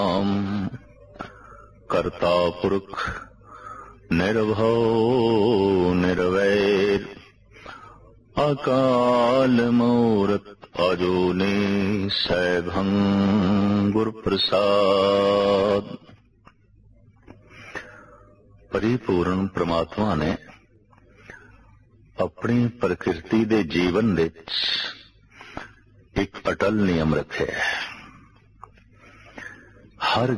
ਕਰਤਾ ਪੁਰਖ ਨਿਰਭਉ ਨਿਰਵੈਰ ਅਕਾਲ ਮੂਰਤ ਅਜੂਨੀ ਸੈਭੰ ਗੁਰ ਪ੍ਰਸਾਦ। परिपूर्ण परमात्मा ने अपनी प्रकृति दे जीवन दे एक अटल नियम रखे। हर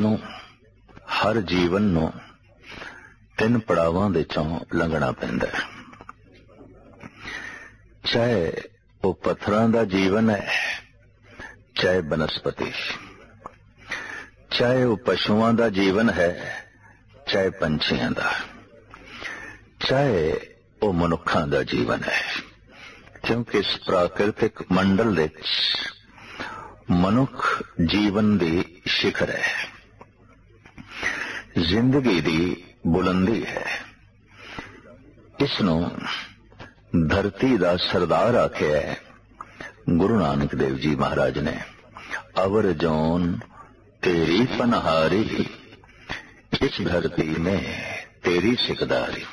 जीवन नूं तीन पड़ावां दे चों लंघना पैंदा है। चाहे वो पत्थरां दा जीवन है, चाहे बनस्पति, चाहे वो पशुआं दा जीवन है, चाहे पंछियां दा, चाहे वो मनुखां दा जीवन है। क्योंकि इस प्राकृतिक मंडल दे मनुख जीवन दी शिखर है, जिंदगी दी बुलंदी है। इसनूं धरती दा सरदार आख्या है गुरु नानक देव जी महाराज ने। अवर जौन तेरी पनहारी, इस धरती में तेरी सिकदारी।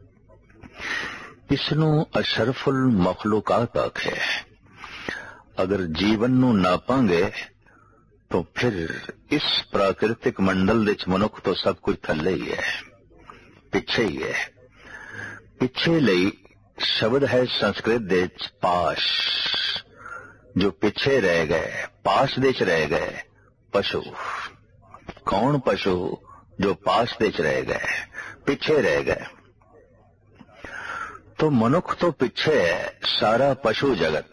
इसनू अशरफुल मखलूकात आखे। अगर जीवन नू नापांगे तो फिर इस प्राकृतिक मंडल विच मनुख तो सब कुछ थल्ले ही है, पिछे ही है। पिछे लई शब्द है संस्कृत दे पाश, जो पिछे रह गए, पाश दे च रह गए पशु। कौन पशु? जो पास देच रह गए, पीछे रह गए। तो मनुख तो पीछे है, सारा पशु जगत।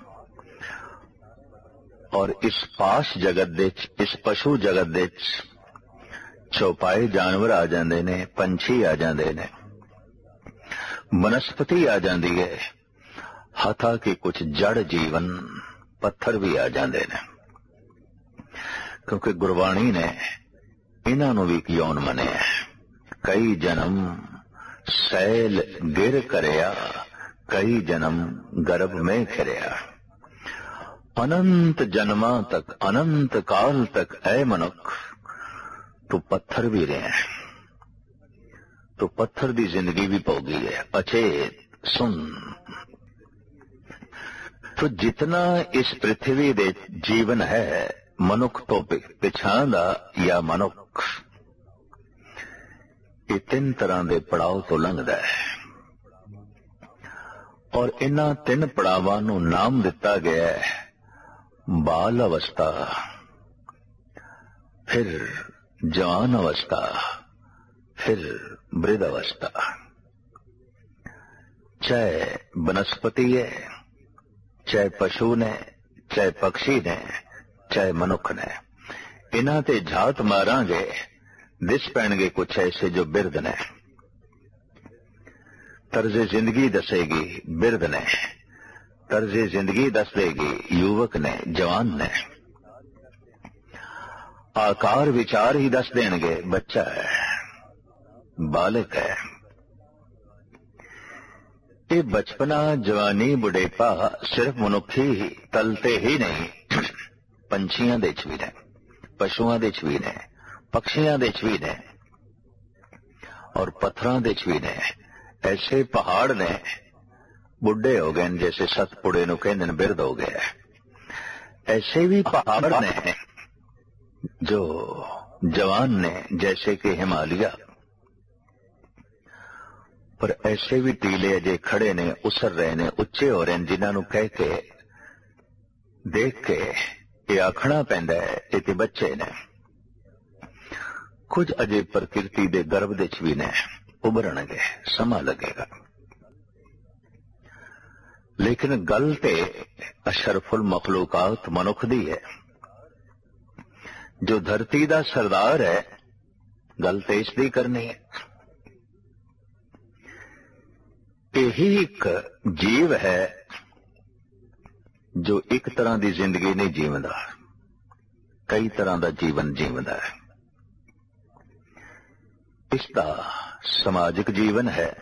और इस पास जगत देच, इस पशु जगत देच चौपाए जानवर आ जाते ने, पंछी आ जाते ने, वनस्पति आ जाती है, हथा के कुछ जड़ जीवन पत्थर भी आ जाते ने। क्योंकि गुरबाणी ने इन्हां नूं भी यौन मनिया। कई जन्म सैल गिर करया, कई जन्म गर्भ में खिरया। अनंत जन्मां तक, अनंत काल तक ऐ मनुख तू पत्थर भी रहे। तो पत्थर दी जिंदगी भी भोगी है, अचेत सुन। तो जितना इस पृथ्वी दे जीवन है, मनुख तो पिछां दा या मनुख, ये तीन तरह के पड़ाव तो लंघदा है। और इन्हां तीन पड़ावां नूं नाम दिता गया है बाल अवस्था, फिर जवान अवस्था, फिर वृद्ध अवस्था। चाहे वनस्पति है, चाहे पशु ने, चाहे पक्षी ने, चाहे मनुख ने, इन्हां ते झात मारांगे दिस पैणगे कुछ ऐसे जो बिरध ने। तर्जे जिंदगी दसेगी बिरध ने, तर्जे जिंदगी दस देगी युवक ने, जवान ने। आकार विचार ही दस देंगे बच्चा है, बालक है। ये बचपना, जवानी, बुढ़ेपा सिर्फ मनुखी तलते ही नहीं, पंछियां दे च भी ने, पशुआं दे च भी ने, पक्षियां दे च भी ने, और पत्थरां दे च भी ने। ऐसे पहाड़ ने बुढ़े हो गए, जैसे सतपुड़े नूं कहंदे ने बिरध हो गए। ऐसे भी पहाड़ ने जो जवान ने, जैसे कि हिमालय। पर ऐसे भी टीले अजे खड़े ने, उसर रहे ने, उच्चे हो रहे हैं, जिन्हां नूं कह के देख के ये आखना पैंदा है ये ते बच्चे ने। कुछ अजे प्रकृति दे गर्भ दे च भी ने, उभरनगे, समा लगेगा। लेकिन गल ते अशरफुल मखलूकात मनुख दी है, जो धरती दा सरदार है। गल ते इसदी करनी है। यही एक जीव है जो एक तरह की जिंदगी नहीं जीवदा, कई तरह का जीवन जीवदा है। इसका समाजिक जीवन है,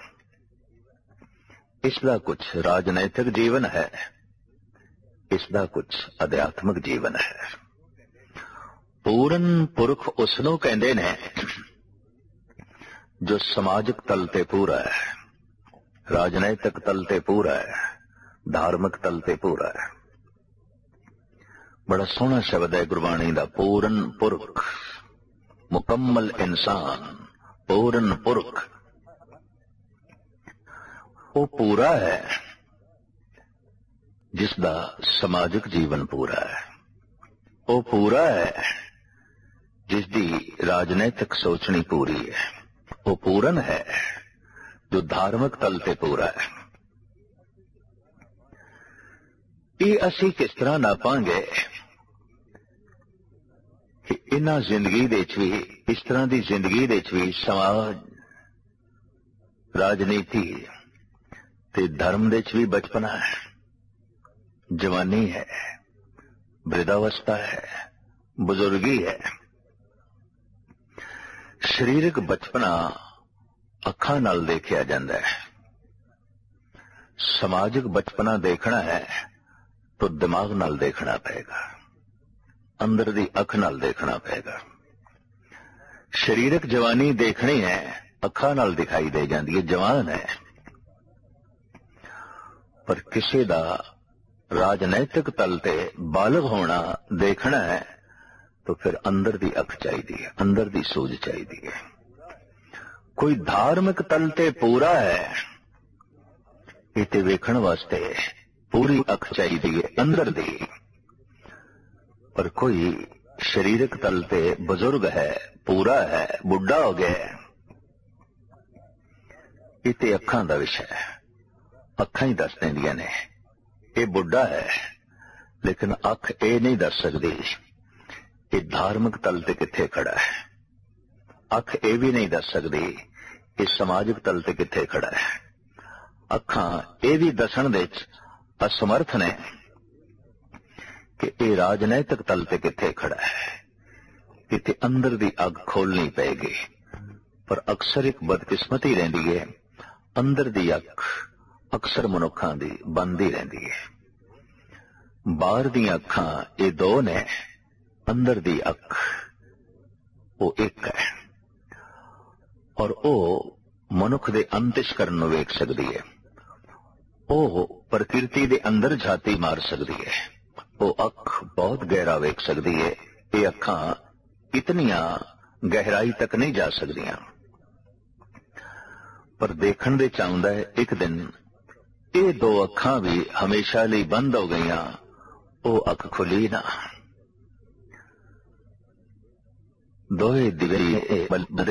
इसका कुछ राजनैतिक जीवन है, इसका कुछ आध्यात्मिक जीवन है। ਪੂਰਨ ਪੁਰਖ ਉਸ ਨੂੰ ਕਹਿੰਦੇ ਨੇ ਜੋ ਸਮਾਜਿਕ ਤਲ ਤੇ ਪੂਰਾ ਹੈ, ਰਾਜਨੀਤਿਕ ਤਲ ਤੇ ਪੂਰਾ ਹੈ, ਧਾਰਮਿਕ ਤਲ ਤੇ ਪੂਰਾ ਹੈ। ਬੜਾ ਸੋਹਣਾ ਸ਼ਬਦ ਹੈ ਗੁਰਬਾਣੀ ਦਾ, ਪੂਰਨ ਪੁਰਖ, ਮੁਕੰਮਲ ਇਨਸਾਨ, ਪੂਰਨ ਪੁਰਖ। ਉਹ ਪੂਰਾ ਹੈ ਜਿਸ ਦਾ ਸਮਾਜਿਕ ਜੀਵਨ ਪੂਰਾ ਹੈ। ਉਹ ਪੂਰਾ ਹੈ ਜਿਸ ਦੀ ਰਾਜਨੀਤਿਕ ਸੋਚਣੀ ਪੂਰੀ ਹੈ। ਉਹ ਪੂਰਨ ਹੈ ਜੋ ਧਾਰਮਿਕ ਤਲ ਤੇ ਪੂਰਾ ਹੈ। ਇਹ ਅਸੀਂ ਕਿਸ ਤਰ੍ਹਾਂ ਨਾਪਾਂਗੇ ਕਿ ਇਹਨਾਂ ਜ਼ਿੰਦਗੀ ਦੇ ਵਿੱਚ ਵੀ, ਇਸ ਤਰ੍ਹਾਂ ਦੀ ਜ਼ਿੰਦਗੀ ਦੇ ਵਿੱਚ ਵੀ ਸਮਾਜ, ਰਾਜਨੀਤੀ ਤੇ ਧਰਮ ਦੇ ਵਿੱਚ ਵੀ ਬਚਪਨਾ ਹੈ, ਜਵਾਨੀ ਹੈ, ਬ੍ਰਿਧਾਵਸਥਾ ਹੈ, ਬਜ਼ੁਰਗੀ ਹੈ। ਸਰੀਰਕ ਬਚਪਨਾ ਅੱਖਾਂ ਨਾਲ ਦੇਖਿਆ ਜਾਂਦਾ ਹੈ, ਸਮਾਜਿਕ ਬਚਪਨਾ ਦੇਖਣਾ ਹੈ ਤਾਂ ਦਿਮਾਗ ਨਾਲ ਦੇਖਣਾ ਪਏਗਾ, ਅੰਦਰ ਦੀ ਅੱਖ ਨਾਲ ਦੇਖਣਾ ਪਏਗਾ। ਸਰੀਰਕ ਜਵਾਨੀ ਦੇਖਣੀ ਹੈ, ਅੱਖਾਂ ਨਾਲ ਦਿਖਾਈ ਦੇ ਜਾਂਦੀ ਹੈ, ਜਵਾਨ ਹੈ। ਪਰ ਕਿਸੇ ਦਾ ਰਾਜਨੀਤਿਕ ਤਲ ਤੇ ਬਾਲਗ ਹੋਣਾ ਦੇਖਣਾ ਹੈ तो फिर अंदर दी अख चाहिए है, अंदर दी सूझ चाहिए है। कोई धार्मिक तल ते पूरा है, इते वेखण वास्ते पूरी अख चाहिए है अंदर दी। पर कोई शरीरक तल ते बुजुर्ग है, पूरा है, बुढ़ा हो गया है, इते अखां दा विषय है। अखां ही दस देंदियां ने ये बुढ़ा है, लेकिन अख ये नहीं दस सकती ये धार्मिक तल ते किथे खड़ा है। अख ये भी नहीं दस सकती ये समाजिक तल ते किथे खड़ा है। अखां ये भी दसन दे असमर्थ ने कि ये राजनैतिक तल ते किथे खड़ा है। इत्थे अंदर दी अग खोलनी पेगी। पर अक्सर एक बदकिस्मती रहिंदी है, अंदर दी अख अक्सर मनुखां दी बंद ही रहिंदी है। बाहर दी अखां ये दो ने, अंदर दी अख वो एक है। और वो मनुख दे अंतस्करण नूं वेख सकदी है, वो प्रकृति दे अंदर झाती मार सकदी है। वो अख बहुत गहरा वेख सकदी है। ये अखां इतनियां गहराई तक नहीं जा सकदियां। पर देखण दे चाहुंदा है एक दिन ये दो अखां भी हमेशा लई बंद हो गईयां, वो अख खुली ना। दोए दिवे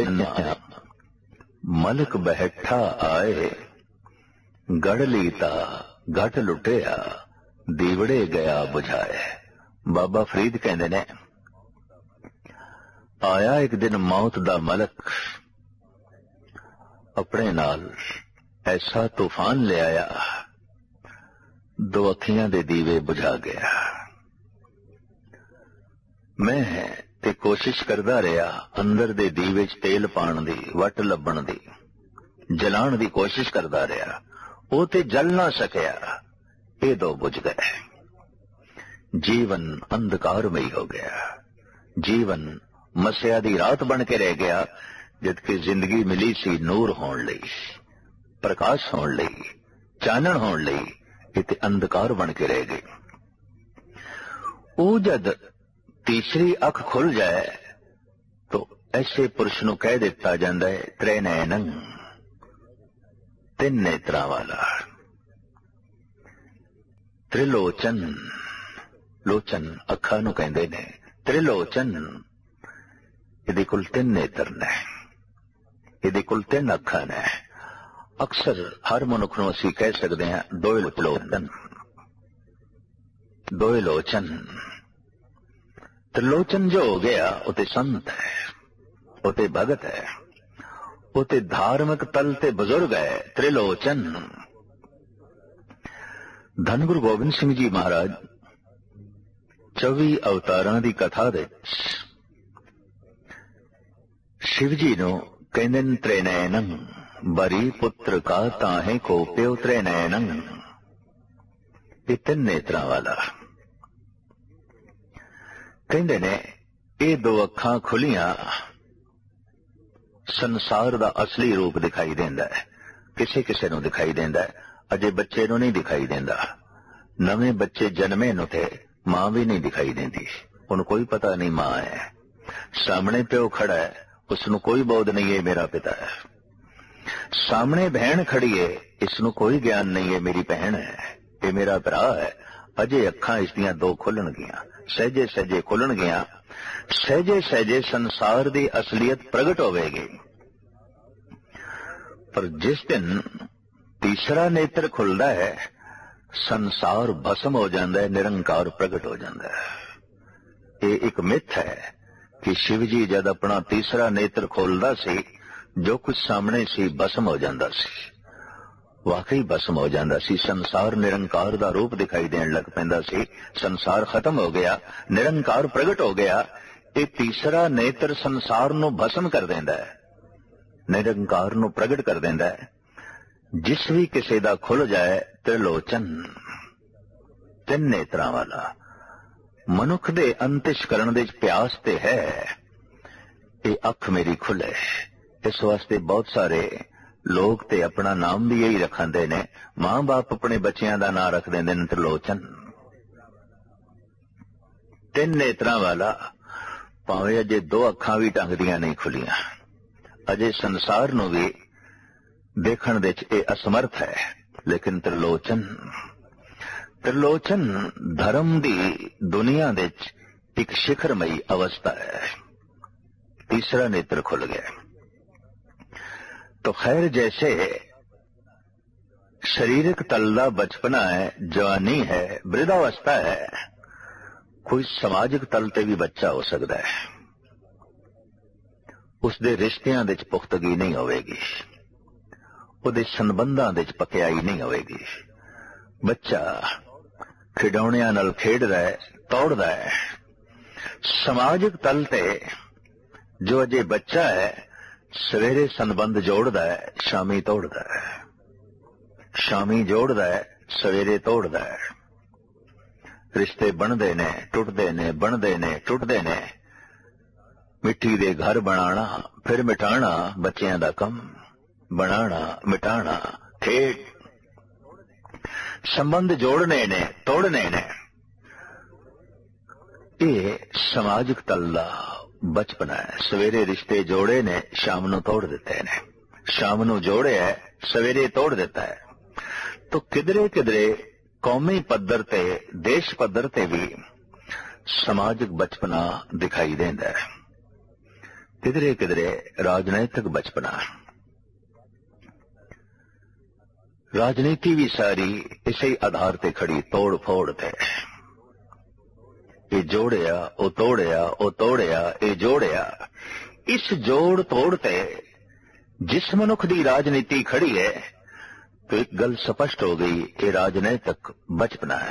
मलक बैठा आए, गढ़ लीता गट लुटिया, दीवड़े गया बुझाए। बाबा फरीद कहंदे ने, आया एक दिन मौत दा मलक, अपने नाल ऐसा तूफान ले आया, दो अखियां दे दीवे बुझा गया। मैं ते कोशिश करदा रहा अंदर दे दीवे च तेल पाण दी, वट लभण दी, जलाण दी कोशिश करदा रहा, वो ते जल ना सकया, ये दो बुझ गए। जीवन अंधकारमयी हो गया, जीवन मस्या दी रात बन के रह गया, जबकि जिंदगी मिली सी नूर होण लई, प्रकाश होण लई, चानण होण लई, इते अंधकार बन के रह गई। वो जद तीसरी अख खुल जाए तो ऐसे पुरुष नूं कह दिता जांदा है त्रिनयनं, तीन नेत्रां वाला। त्रिलोचन, लोचन अखां नूं कहंदे ने, त्रिलोचन इहदे कोल तीन नेत्र ने, इहदे कोल तीन अखां ने। अक्सर हर मनुख नूं असीं कह सकदे हां दोए लोचन, दोए लोचन। त्रिलोचन जो हो गया उते संत है, उते भगत है, उते धार्मिक तल ते बुजुर्ग है। त्रिलोचन धन गुरु गोबिंद सिंह जी महाराज 24 अवतारां दी कथा दे शिव जी नूं कहंदे ने त्रिनयनं, बरी पुत्र का ताहे को प्यो त्रिनयनं, ये तीन नेत्रां वाला। कहंदे ने ये दो अखां खुलियां संसार दा असली रूप दिखाई देंदा है। किसे किसे नूं दिखाई देंदा है, अजे बच्चे नूं नहीं दिखाई देंदा। नवे बच्चे जन्मे नूं ते मां भी नहीं दिखाई देंदी, उन्हें कोई पता नहीं मां है। सामने प्यो खड़ा है, उसनूं कोई बोध नहीं है मेरा पिता है। सामने बहन खड़ी है, इसनूं कोई ज्ञान नहीं है मेरी बहन है, ये मेरा भरा है। अजे अखां इसदियां दो खुलणगियां, सहजे सहजे खुलणगियां, सहजे सहजे संसार दी असलियत प्रगट होवेगी। पर जिस दिन तीसरा नेत्र खुलदा है, संसार भस्म हो जाता है, निरंकार प्रगट हो जाता है। ये एक मिथ है कि शिव जी जब अपना तीसरा नेत्र खोलदा सी, जो कुछ सामने सी भस्म हो जाता सी। वाकई भस्म हो जाता सी। संसार निरंकार दा रूप दिखाई देन लग पैंदा सी। संसार खत्म हो गया, निरंकार प्रगट हो गया। ये तीसरा नेत्र संसार नूं भस्म कर देंदा है, निरंकार नूं प्रगट कर देंदा है। जिस भी किसी दा खुल जाए त्रिलोचन, तीन नेत्रां वाला, मनुख दे अंतਿਸ਼ਕਰਣ दे प्यास ते है ये अख मेरी खुले। इस वास्ते बहुत सारे लोग ते अपना नाम भी यही रखते ने, मां बाप अपने बच्चियां दा नाम रख देंदे ने त्रिलोचन। तीन नेत्रां वाला, भावें अजे दो अखां भी ढंग दियां नहीं खुलियां, अजे संसार नूं भी देखण दे च असमर्थ है, लेकिन त्रिलोचन, त्रिलोचन धर्म दी दुनिया दे च एक शिखरमई अवस्था है। तीसरा नेत्र खुल गया तो खैर, जैसे शारीरिक तलदा बचपना है, जवानी है, वृद्धावस्था है, कोई समाजिक तल ते भी बच्चा हो सकता है। उसदे रिश्तियां दे च पुख्तगी नहीं होवेगी, ਉਹਦੇ ਸੰਬੰਧਾਂ ਦੇ ਚ ਪਕਿਆਈ नहीं होवेगी। बच्चा खिडौणियां नाल खेडदा है, तोड़दा है। समाजिक तल ते जो अजे बच्चा है, सवेरे संबंध जोड़दा है, शामी तोड़दा है, शामी जोड़दा है, सवेरे तोड़दा है। रिश्ते बनदे ने, टुटदे ने, बनदे ने, टुटदे ने। मिट्टी दे घर बनाना फिर मिटाना बच्चियां दा कम, बनाना मिटाना खेड। संबंध जोड़ने ने, तोड़ने ने। ये समाजिक तल दा बचपना है। सवेरे रिश्ते जोड़े ने, शाम नूं तोड़ दिते ने, शाम नूं जोड़े है, सवेरे तोड़ दिता है। तो किधरे किधरे कौमी पद्धर ते, देश पद्धर ते भी समाजिक बचपना दिखाई देंदा है। किधरे किधरे राजनैतिक बचपना। राजनीति भी सारी इसे आधार ते खड़ी, तोड़ फोड़ ते। ये जोड़िया, ओ तोड़िया, ओ तोड़िया, ये जोड़िया। इस जोड़ तोड़ ते जिस मनुख दी राजनीति खड़ी है, तो एक गल स्पष्ट हो गई, ये राजनैतिक बचपना है।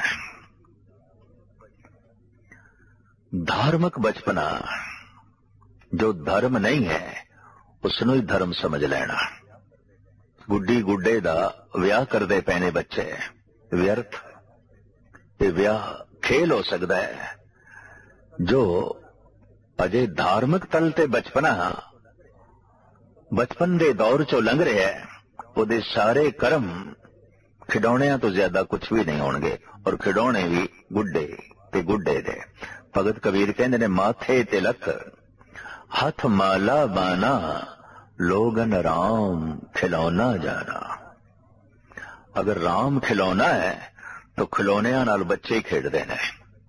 धार्मिक बचपना, जो धर्म नहीं है उसनों ही धर्म समझ लेना। गुड्डी गुड्डे दा विआह करदे पैने बच्चे, व्यर्थ। ये विआह खेल हो सकता है। जो अजे धार्मिक तल ते बचपना बचपन दे दौर चो लंघ रहा है, उहदे सारे कर्म खिडौणियां तो ज्यादा कुछ भी नहीं होणगे, और खिडौणे भी गुड्डे ते गुड्डे दे। भगत कबीर कहंदे ने, माथे तिलक हाथ माला बाना, लोगन राम खिलौना जाना। अगर राम खिलौना है तो खिलौनियां नाल बच्चे खेडदे ने।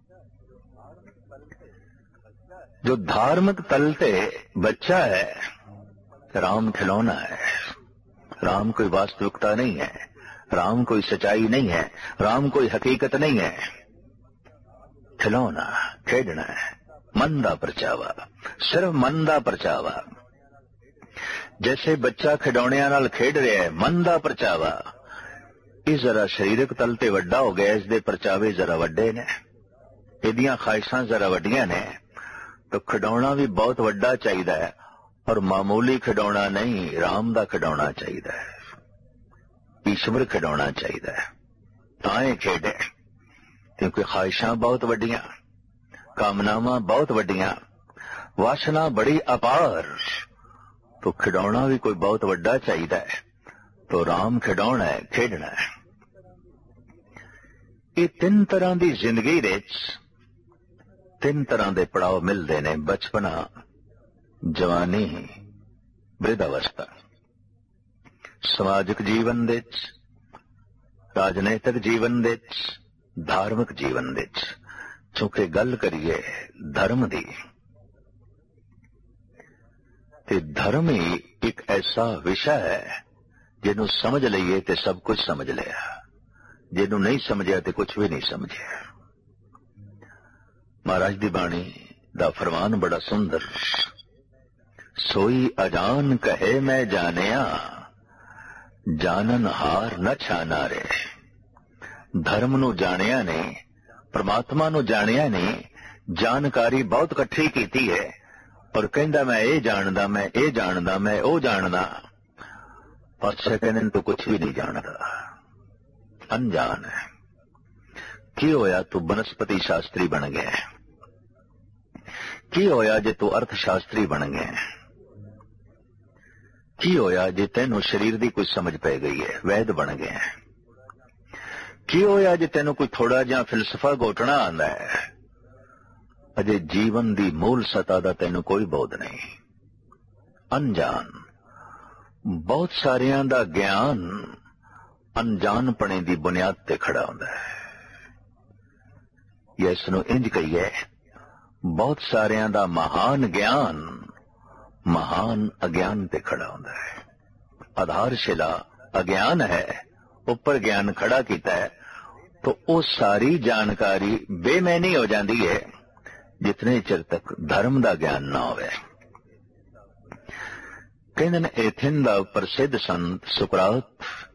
जो धार्मिक तल ते बच्चा है, राम खिलौना है। राम कोई वास्तविकता नहीं है, राम कोई सच्चाई नहीं है, राम कोई हकीकत नहीं है। खिलौना, खेडना है, मन दा परचावा, सिर्फ मन दा परचावा। जैसे बच्चा खिडौणियां नाल खेड रहा है, मन दा परचावा। ये जरा शरीरक तल ते वड्डा हो गया, इसदे परचावे जरा वड्डे ने, इहदियां ख्वाहिशां जरा वड्डियां ने। तो खिडौना भी बहुत वड्डा चाहिदा है, और मामूली खिडौना नहीं, राम दा खिडौना चाहिदा है, ईश्वर खिडौना चाहिदा है। तां खेडे, क्योंकि ख्वाहिशां बहुत वड्डियां, कामनावां बहुत वड्डियां। वासना बड़ी अपार, तो खिडौना भी कोई बहुत वड्डा चाहिए, तो राम खिडौना है, खेडना है। ये तीन तरह की जिंदगी विच तीन तरह के पड़ाव मिलते ने, बचपना, जवानी, वृद्धावस्था। समाजिक जीवन विच, राजनीतिक जीवन विच, धार्मिक जीवन विच। चूंकि गल करिए धर्म की, ते धर्म ही एक ऐसा विषय है जिन्हों समझ लीए तो सब कुछ समझ लिया, जिन्हों नहीं समझिया तो कुछ भी नहीं समझिया। महाराज दी बाणी दा फरमान बड़ा सुंदर, सोई अजान कहे मैं जानिया, जानन हार न छाना रे। धर्म नू जानिया ने, परमात्मा नू जानिया ने, जानकारी बहुत इकट्ठी कीती है और कहंदा मैं ये जानदा, मैं ये जानदा, मैं वो जानदा, पर कहने तो कुछ भी नहीं जानदा, अनजान है। की होया तू वनस्पति शास्त्री बन गया, की होया जे तू अर्थशास्त्री बन गया, की होया जे तेनों शरीर की कोई समझ पै गई है, वैद बन गया, की होया जे तेनों कोई थोड़ा जिहा फिलसफा घोटना आंदा है, अजे जीवन की मूल सता दा तेनों कोई बोध नहीं, अनजान। बहुत सारियां दा ज्ञान अनजानपणे की बुनियाद ते खड़ा होंदा है, या इसनों इंज कहिए बहुत सारियां दा महान ज्ञान महान अज्ञान ते खड़ा होंदा है। आधारशिला अज्ञान है, ऊपर ज्ञान खड़ा कीता है, तो वो सारी जानकारी बेमैनी हो जाती है जितने चिर तक धर्म का ज्ञान ना होवे। कहंदे ने एथेन दा प्रसिद्ध संत सुकरात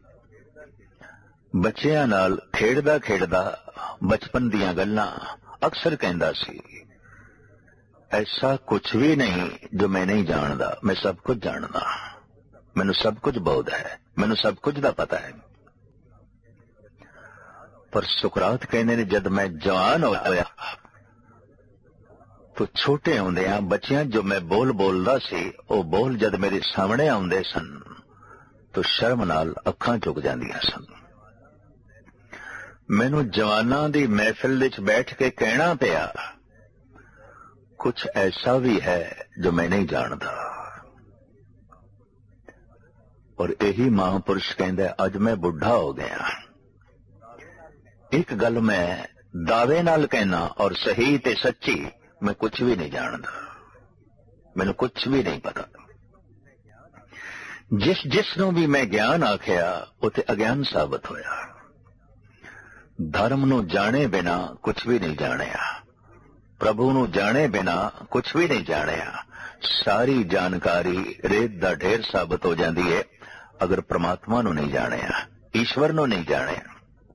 बच्चियां नाल खेडदा खेडदा बचपन दीयां गल्लां अक्सर कहंदा सी, ऐसा कुछ भी नहीं जो मैं नहीं जानदा, मैं सब कुछ जानदा, मैनू सब कुछ बोध है, मैनू सब कुछ दा पता है। पर सुकरात कहने ने जब मैं जवान होया तो छोटे होंदियां बच्चियां जो मैं बोल बोलदा सी, वो बोल जद मेरे सामने आउंदे सन तो शर्म नाल अखां झुक जांदियां सन। मैनू जवानां दी महफिल विच बैठ के कहना पिया, कुछ ऐसा भी है जो मैं नहीं जानता। और यही महापुरुष कहंदा अज मैं बुढ़ा हो गया, एक गल मैं दावे नाल कहना और सही ते सच्ची, मैं कुछ भी नहीं जानता, मैनू कुछ भी नहीं पता। जिस जिसनों भी मैं ज्ञान आखिया उते अज्ञान साबित होया। धर्म नू जाने बिना कुछ भी नहीं जानिया, प्रभु नू जाने बिना कुछ भी नहीं जानिया। सारी जानकारी रेत दा ढेर साबित हो जाती है अगर परमात्मा नू नहीं जानिया, ईश्वर नू नहीं जानिया।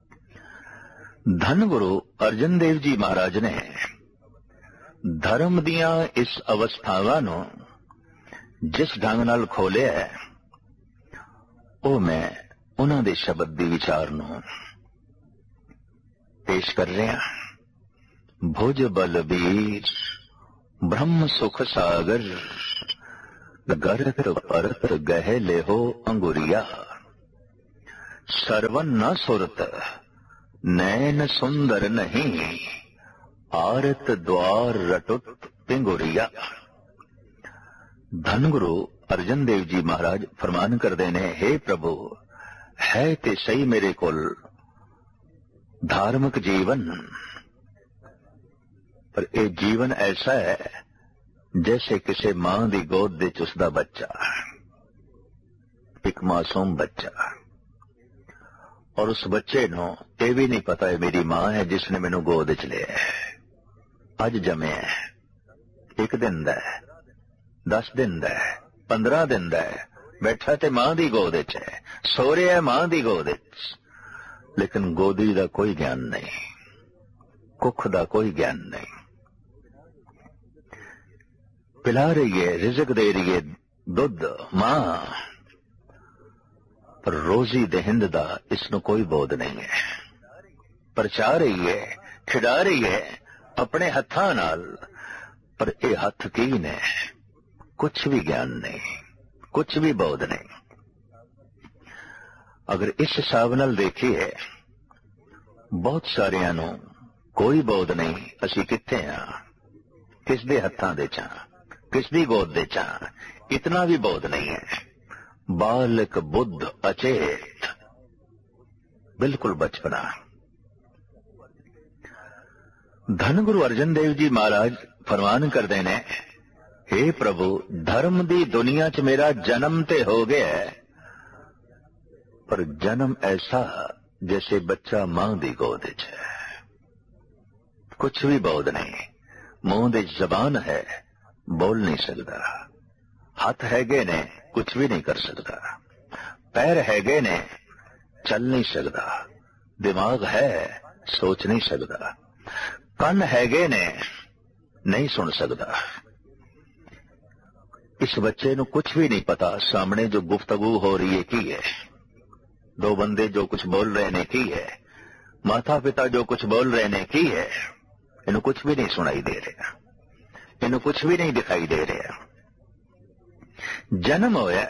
धन गुरु अर्जन देव जी महाराज ने धर्म दियां इस अवस्थावां नू जिस ढंग नाल खोलिया है, वो मैं उन्हां दे शब्द दी विचार नू पेश कर रहा। भुज बलबीर ब्रह्म सुख सागर, गरत परत गह लेहो अंगुरिया। सरवन न सुरत नैन सुंदर नहीं, आरत द्वार रटुत पिंगुरिया। धन गुरु अर्जन देव जी महाराज फरमान करते ने, हे प्रभु है ते सही मेरे कोल धार्मिक जीवन, पर यह जीवन ऐसा है जैसे किसी मां की गोद विच उसका बच्चा, एक मासूम बच्चा, और उस बच्चे नू यह भी नहीं पता है मेरी मां है जिसने मैनू गोद च लिया है, अज जमे है, एक दिन दा है, 10 दिन दा है, 15 दिन दा है, बैठा ते मां दी गोद च है, सो रहा है मां दी गोद च, लेकिन गोदी दा कोई ज्ञान नहीं, कुख दा कोई ज्ञान नहीं। पिला रही है, रिजक दे रही है, दुध मां, पर रोजी देहिंद दा इसनू कोई बोध नहीं है। परचा रही है, खिडा रही है, अपने हत्थां नाल पर ये हथ की ने, कुछ भी ज्ञान नहीं, कुछ भी बोध नहीं। अगर इस हिसाब नाल देखिए, बहुत सारियां नूं कोई बोध नहीं, असीं कित्थे हां, किस दे हत्थां दे च हां, किस दी गोद दे च हां, इतना भी बोध नहीं है। बालक बुद्ध अचेत, बिल्कुल बचपना। धन गुरु अर्जन देव जी महाराज फरमान करते ने, हे प्रभु, धर्म दी दुनिया च मेरा जन्म ते हो गया है, पर जन्म ऐसा जैसे बच्चा मां दी गोद च है। कुछ भी बोध नहीं, मुंह दी जबान है, बोल नहीं सकता, हाथ हैगे ने, कुछ भी नहीं कर सकता, पैर हैगे ने, चल नहीं सकता, दिमाग है, सोच नहीं सकता, कन हैगे ने, नहीं सुन सकता। इस बच्चे नूं कुछ भी नहीं पता सामने जो गुफ्तगू हो रही है की है, दो बंदे जो कुछ बोल रहे ने की है, माता पिता जो कुछ बोल रहे ने की है, इन्हें कुछ भी नहीं सुनाई दे रहा, इन्हें कुछ भी नहीं दिखाई दे रहा। जन्म होया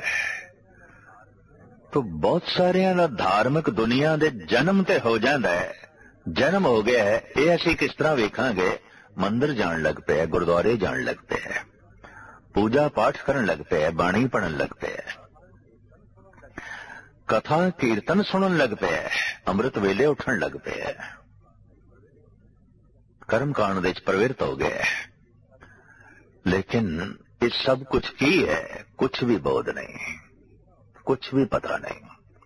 तो बहुत सारियां दा धार्मिक दुनिया दे जन्म ते हो जांदा है। जन्म हो गया है, ये असीं किस तरह वेखांगे? मंदिर जाण लग पे, गुरुद्वारे जाण लग पे, पूजा पाठ करन लग पे, बाणी पढ़न लग पे, कथा कीर्तन सुनन लग पे, अमृत वेले उठन लग पे, कर्म कांड दे प्रवृत्त हो गए। लेकिन ये सब कुछ की है, कुछ भी बोध नहीं, कुछ भी पता नहीं।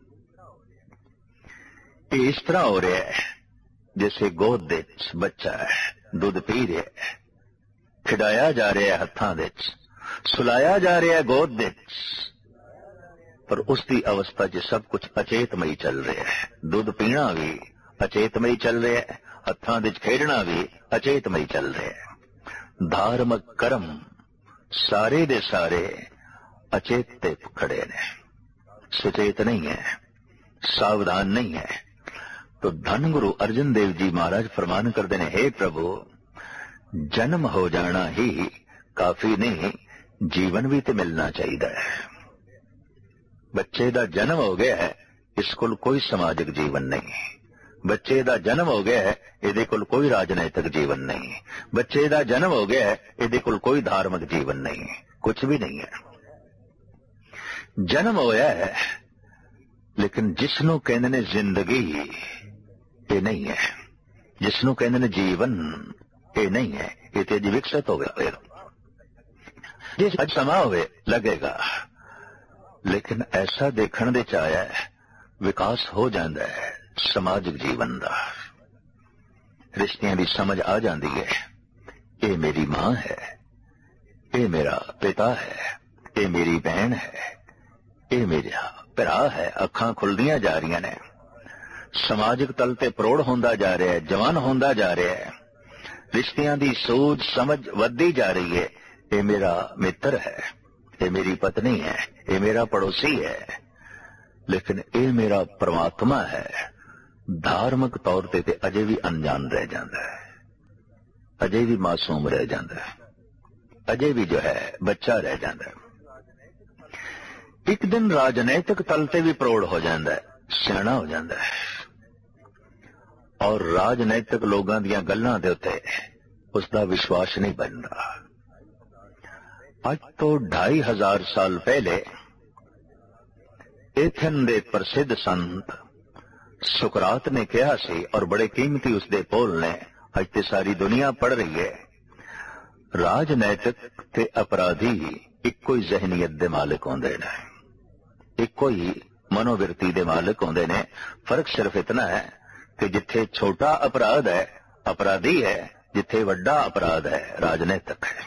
ये इस तरह हो रहा है जैसे गोद दे बच्चा है, दूध पी रहा है, खिडाया जा रहा है हत्थां दे, सुलाया जा रहा है गोद दे, पर उसकी अवस्था च सब कुछ अचेतमई चल रहा है। दूध पीना भी अचेतमई चल रहा है, हत्थां दे खेडना भी अचेतमई चल रहा है। धार्मिक कर्म सारे दे सारे अचेत ते खड़े ने, सचेत नहीं है, सावधान नहीं है। तो धन गुरु अर्जन देव जी महाराज फरमान करते हैं, हे प्रभु, जन्म हो जाना ही काफी नहीं, जीवन भी तो मिलना चाहिए है। बच्चे दा जन्म हो गया है, इसको कोई समाजिक जीवन नहीं, बच्चे दा जन्म हो गया है, इहदे कोल कोई राजनैतिक जीवन नहीं, बच्चे दा जन्म हो गया है, इहदे कोल कोई धार्मिक जीवन नहीं, कुछ भी नहीं है। जन्म होया है, लेकिन जिसनों कहने ने जिंदगी ये नहीं है, जिसनों कहने ने जीवन ये नहीं है, ये तेज विकसित हो गया। जिस अज समा हुए लगेगा, लेकिन ऐसा देखने दे चाया है विकास हो जाता है समाजिक जीवन का, रिश्तियां की समझ आ जाती है। ये मेरी मां है, ये मेरा पिता है, ये मेरी बहन है, ये मेरा भरा है। अखां खुलदियां जा रही ने, समाजिक तल ते प्रौढ़ होंदा जा रहा है, जवान होंदा जा रहा है, रिश्तियां की सूझ समझ वधदी जा रही है। ये मेरा मित्र है, ये मेरी पत्नी है, ये मेरा पड़ोसी है, लेकिन ये मेरा परमात्मा है। धार्मिक तौर ते अजे भी अनजान रह जाता है, अजे भी मासूम रह जाता है, अजे भी जो है बच्चा रह जाता है। एक दिन राजनैतिक तल ते भी प्रौढ़ हो जाता है, सियाणा हो जाता है, और राजनैतिक लोगों दी गल्लां दे उत्ते उसका विश्वास नहीं बनता। आज तो 2500 साल पहले एथेन दे प्रसिद्ध संत सुकरात ने कहा सी, और बड़े कीमती उसके बोल ने आज ते सारी दुनिया पढ़ रही है, राजनैतिक ते अपराधी इको ही जहनीयत दे मालिक होंदे ने, इको ही मनोवृत्ति दे मालिक होंदे ने। फर्क सिर्फ इतना है कि जिथे छोटा अपराध है अपराधी है, जिथे वड्डा अपराध है राजनैतिक है।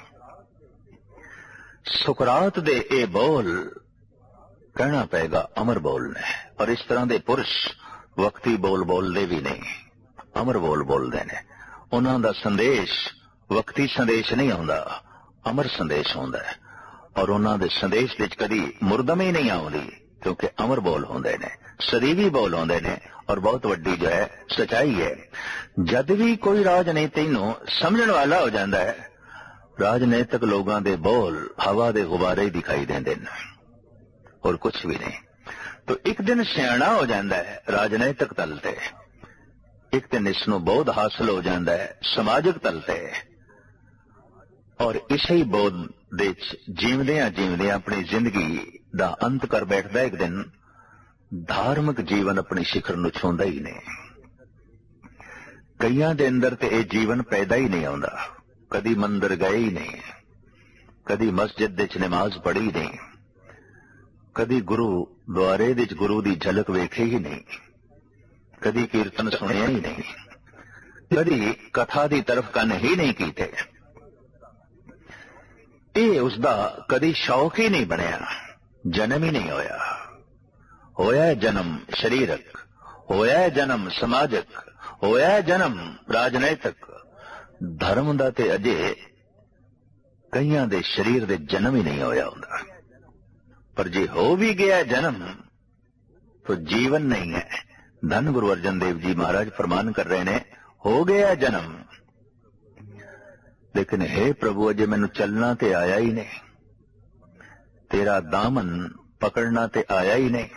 सुकरात दे ए बोल कहना पेगा अमर बोल ने, और इस तरह दे पुरुष वक्ती बोल बोलते भी नहीं, अमर बोल बोलते ने। उन्हां दा संदेश वक्ती संदेश नहीं आउंदा, अमर संदेश आउंदा है, और उन्हां दे संदेश विच कदी मुरदमी नहीं आउंदी, क्योंकि अमर बोल होंदे ने, सदीवी बोल होंदे ने, और बहुत वड्डी जो है सच्चाई है। जद भी कोई राजनीति नूं समझण वाला हो जाता है, राजनीतिक लोगों के बोल हवा के गुब्बारे ही दिखाई देंदे ने और कुछ भी नहीं। तो एक दिन सियाणा हो जाता है राजनीतिक तल ते, एक दिन इसनों बोध हासिल हो जाता है समाजिक तल ते, और इसे बोध दे जीवदियां जीवदियां अपनी जिंदगी दा अंत कर बैठदा। एक दिन धार्मिक जीवन अपनी शिखर नूं छूंदा ही नहीं। कईयां दे अंदर ते यह जीवन पैदा ही नहीं आउंदा, कदी मंदिर गए ही नहीं, कदी मस्जिद दे च नमाज पढ़ी नहीं, कदी गुरु द्वारे दे च गुरु दी झलक वेखी ही नहीं, कदी कीर्तन सुनिया ही नहीं, कदी कथा दी तरफ कन ही नहीं कीते। ये उसदा कदी शौक ही नहीं बनया, जन्म ही नहीं होया। होया है जन्म शरीरक, होया है जन्म समाजिक, होया है जन्म राजनैतिक। धर्म दा ते अजे कईयां दे शरीर दे जन्म ही नहीं होया हुंदा। पर जे हो भी गया जन्म तो जीवन नहीं है। धन गुरु अर्जन देव जी महाराज फरमान कर रहे ने, हो गया जन्म, लेकिन हे प्रभु अजे मैनू चलना ते आया ही नहीं, तेरा दामन पकड़ना ते आया ही नहीं,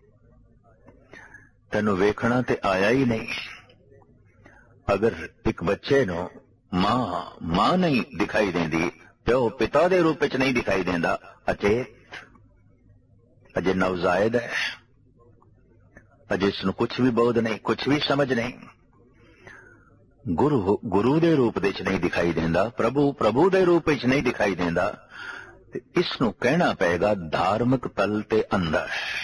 तेनू वेखना ते आया ही नहीं। अगर एक बच्चे नो मां नहीं दिखाई देंदी, प्यो पिता दे रूप च नहीं दिखाई देंदा, अचेत अजे नवजायद है, अजे इसनू कुछ भी बोध नहीं, कुछ भी समझ नहीं। गुरु दे रूप दे च नहीं दिखाई देंदा, प्रभु दे रूप च नहीं दिखाई देंदा, ते इसनू कहना पेगा धार्मिक तल ते अंधा है।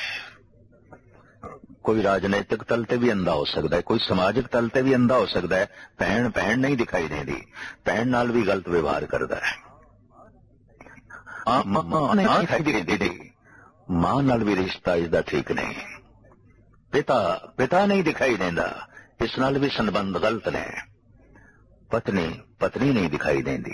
कोई राजनीतिक तल ते भी अंधा हो सकता है, कोई समाजिक तल ते भी अंधा हो सकता है। भैन नहीं दिखाई देती, भैन नाल भी गलत व्यवहार करता है। मां नाल भी रिश्ता इसका ठीक नहीं, पिता नहीं दिखाई देता, इस नाल भी संबंध गलत ने। पत्नी नहीं दिखाई देती,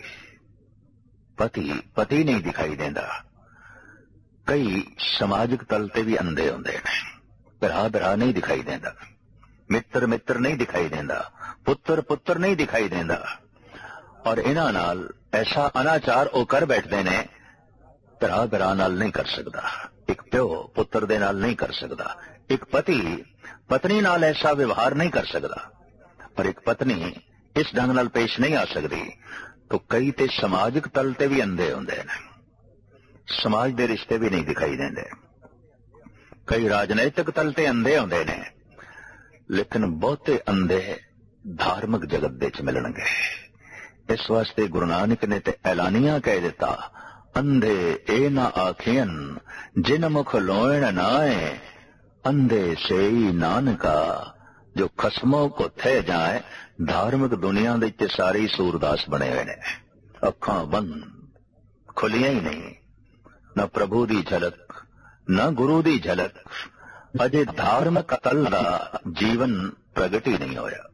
पति नहीं दिखाई देता। कई समाजिक तल ते भी अंधे होंदे ने, भरा नहीं दिखाई देता, मित्र नहीं दिखाई देता, पुत्र नहीं दिखाई देता। और इन्हां नाल ऐसा अनाचार ओ कर बैठते ने, भरा नाल नहीं कर सकता, एक प्यो पुत्र दे नाल नहीं कर सकता, एक पति पत्नी नाल ऐसा व्यवहार नहीं कर सकता, पर एक पत्नी इस ढंग नाल पेश नहीं आ सकती। तो कई ते समाजिक तल ते भी अंधे होंदे ने, समाज दे रिश्ते भी नहीं दिखाई देंदे। कई राजनैतिक तल ते अंधे होंदे ने, लेकिन बहुते अंधे धार्मिक जगत दे च मिलणगे। इस वास्ते गुरु नानक ने ते ऐलानिया कह दिता, अंधे ए ना आखियन जिन मुख लोयण नाए, अंधे सेई नानका जो खसमों को थे जाए। धार्मिक दुनिया दे सारे सूरदास बने हुए ने, अखां बंद खुलियां ही नहीं, न प्रभु दी झलक न गुरु दी झलक। अजे धार्मिक तल दा जीवन प्रगट ही नहीं होया।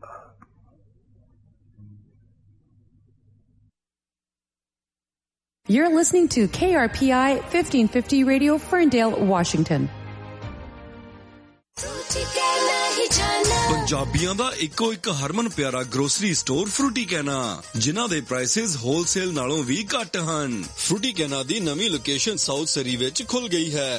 You're listening to KRPI 1550 Radio, Ferndale, Washington. ਪੰਜਾਬੀਆਂ ਦਾ ਇੱਕੋ ਇੱਕ ਹਰਮਨ ਪਿਆਰਾ ਗਰੋਸਰੀ ਸਟੋਰ ਫਰੂਟੀ ਕੈਨਾ, ਜਿਨ੍ਹਾਂ ਦੇ ਪ੍ਰਾਈਸਿਸ ਹੋਲਸੇਲ ਨਾਲੋਂ ਵੀ ਘੱਟ ਹਨ। ਫਰੂਟੀ ਕੈਨਾ ਦੀ ਨਵੀਂ ਲੋਕੇਸ਼ਨ ਸਾਊਥ ਸਰੀ ਵਿੱਚ ਖੁੱਲ ਗਈ ਹੈ,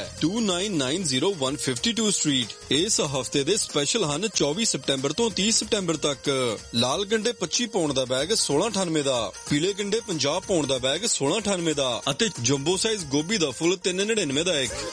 2990 ਸਟਰੀਟ। ਇਸ ਹਫਤੇ ਦੇ ਸਪੈਸ਼ਲ ਹਨ 24 ਸਤੰਬਰ ਤੋਂ 30 ਸਤੰਬਰ ਤੱਕ। ਲਾਲ ਗੰਡੇ 25 ਪਾਉਂਡ ਦਾ ਬੈਗ 1698 ਦਾ, ਪੀਲੇ ਗੰਡੇ 50 ਪਾਉਂਡ ਦਾ ਬੈਗ 1698 ਦਾ ਅਤੇ ਜੰਬੋ ਸਾਈਜ਼ ਗੋਭੀ ਦਾ ਫੁੱਲ 399 ਦਾ ਇੱਕ।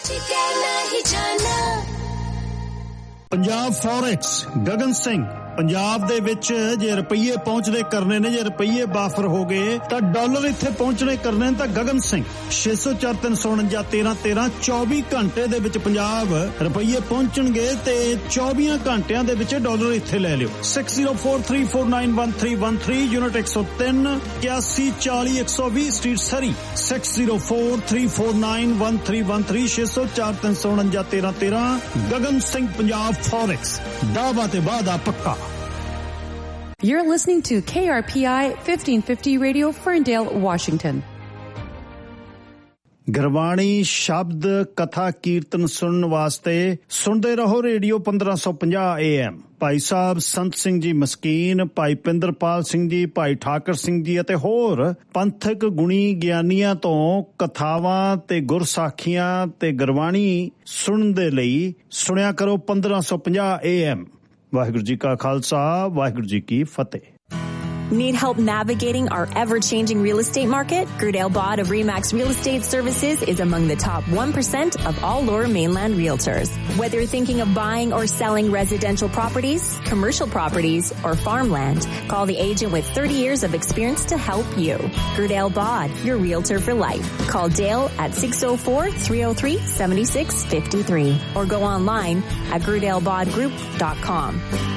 ਪੰਜਾਬ ਫੋਰੈਕਸ ਗਗਨ ਸਿੰਘ, ਪੰਜਾਬ ਦੇ ਵਿੱਚ ਜੇ ਰੁਪਈਏ ਪਹੁੰਚਦੇ ਕਰਨੇ ਨੇ, ਜੇ ਰੁਪਈਏ ਬਾਫਰ ਹੋ ਗਏ ਤਾਂ ਡਾਲਰ ਇੱਥੇ ਪਹੁੰਚਣੇ ਕਰਨੇ ਨੇ ਤਾਂ ਗਗਨ ਸਿੰਘ 604-349-1313 24 ਘੰਟੇ ਦੇ ਵਿੱਚ ਪੰਜਾਬ ਰੁਪਈਏ ਪਹੁੰਚਣਗੇ ਤੇ 24 ਘੰਟਿਆਂ ਦੇ ਵਿੱਚ ਡਾਲਰ ਇੱਥੇ ਲੈ ਲਿਓ। 6043491313 ਯੂਨਿਟ 103 8140-120 ਸਟਰੀਟ ਸਰੀ, 6043491313 604-349-1313 ਗਗਨ ਸਿੰਘ ਪੰਜਾਬ ਫੋਰੈਕਸ, ਦਾਵਾ ਤੇ ਵਾਦਾ ਪੱਕਾ। You're listening to KRPI 1550 Radio, Ferndale, Washington. Gurbani ਸ਼ਬਦ ਕਥਾ ਕੀਰਤਨ ਸੁਣਨ ਵਾਸਤੇ ਸੁਣਦੇ ਰਹੋ ਰੇਡੀਓ 1550 AM। ਭਾਈ ਸਾਹਿਬ ਸੰਤ ਸਿੰਘ ਜੀ ਮਸਕੀਨ, ਭਾਈ ਪਿੰਦਰਪਾਲ ਸਿੰਘ ਜੀ, ਭਾਈ ਠਾਕਰ ਸਿੰਘ ਜੀ ਅਤੇ ਹੋਰ ਪੰਥਕ ਗੁਣੀ ਗਿਆਨੀਆਂ ਤੋਂ ਕਥਾਵਾਂ ਤੇ ਗੁਰਸਾਖੀਆਂ ਤੇ ਗੁਰਬਾਣੀ ਸੁਣਨ ਦੇ ਲਈ ਸੁਣਿਆ ਕਰੋ 1550 AM। ਵਾਹਿਗੁਰੂ ਜੀ ਕਾ ਖਾਲਸਾ, ਵਾਹਿਗੁਰੂ ਜੀ ਕੀ ਫਤਿਹ। Need help navigating our ever-changing real estate market? Gerdale Bod of RE/MAX Real Estate Services is among the top 1% of all Lower Mainland realtors. Whether you're thinking of buying or selling residential properties, commercial properties, or farmland, call the agent with 30 years of experience to help you. Gerdale Bod, your realtor for life. Call Dale at 604-303-7653 or go online at gerdalebodgroup.com.